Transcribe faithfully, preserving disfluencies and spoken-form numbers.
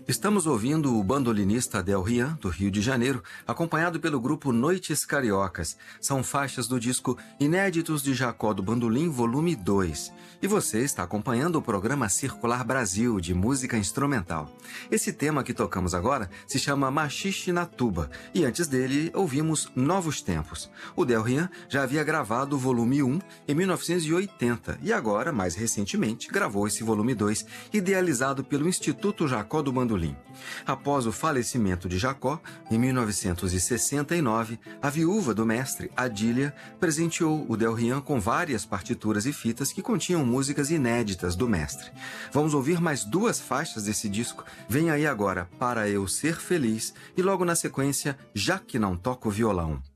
Estamos ouvindo o bandolinista Adel Rian, do Rio de Janeiro, acompanhado pelo grupo Noites Cariocas. São faixas do disco Inéditos de Jacó do Bandolim, volume dois. E você está acompanhando o programa Circular Brasil, de música instrumental. Esse tema que tocamos agora se chama Machixe na Tuba, e antes dele ouvimos Novos Tempos. O Del Rian já havia gravado o volume um em mil novecentos e oitenta, e agora, mais recentemente, gravou esse volume dois, idealizado pelo Instituto Jacó do Bandolim. Após o falecimento de Jacó, em mil novecentos e sessenta e nove, a viúva do mestre, Adília, presenteou o Del Rian com várias partituras e fitas que continham músicas inéditas do mestre. Vamos ouvir mais duas faixas desse disco. Vem aí agora Para Eu Ser Feliz e logo na sequência Já Que Não Toco Violão.